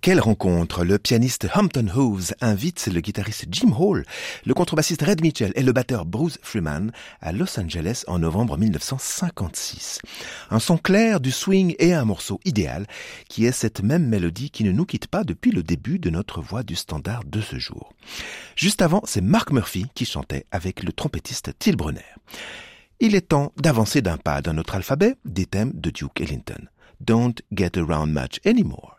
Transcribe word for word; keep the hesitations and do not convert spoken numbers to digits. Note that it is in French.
quelle rencontre! Le pianiste Hampton Hawes invite le guitariste Jim Hall, le contrebassiste Red Mitchell et le batteur Bruce Freeman à Los Angeles en novembre mille neuf cent cinquante-six. Un son clair, du swing et un morceau idéal qui est cette même mélodie qui ne nous quitte pas depuis le début de notre voix du standard de ce jour. Juste avant, c'est Mark Murphy qui chantait avec le trompettiste Till Brunner. Il est temps d'avancer d'un pas dans notre alphabet des thèmes de Duke Ellington. Don't get around much anymore.